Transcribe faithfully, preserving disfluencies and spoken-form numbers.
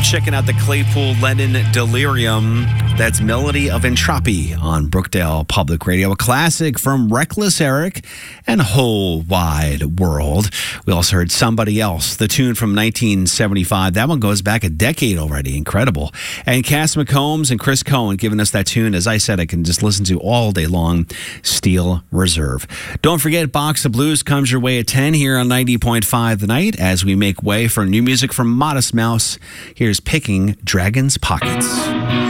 checking out the Claypool Lennon Delirium. That's Melody of Entropy on Brookdale Public Radio. A classic from Reckless Eric and Whole Wide World. We also heard Somebody Else, the tune from nineteen seventy-five. That one goes back a decade already. Incredible. And Cass McCombs and Chris Cohen giving us that tune. As I said, I can just listen to all day long. Steel Reserve. Don't forget, Box of Blues comes your way at ten here on ninety point five The Night as we make way for new music from Modest Mouse. Here's Picking Dragon's Pockets.